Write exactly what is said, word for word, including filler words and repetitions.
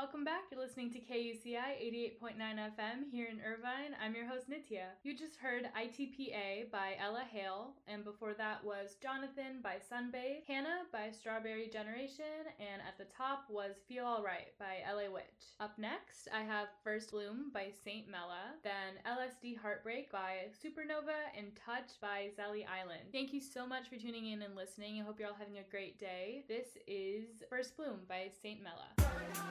Welcome back. You're listening to K U C I eighty-eight point nine F M here in Irvine. I'm your host, Nitya. You just heard I T P A by Ella Hale, and before that was Jonathan by Sunbathe, Hannah by Strawberry Generation, and at the top was Feel Alright by L A Witch. Up next, I have First Bloom by Saint Mella, then L S D Heartbreak by Supernova, and Touch by Zelly Island. Thank you so much for tuning in and listening. I hope you're all having a great day. This is First Bloom by Saint Mella.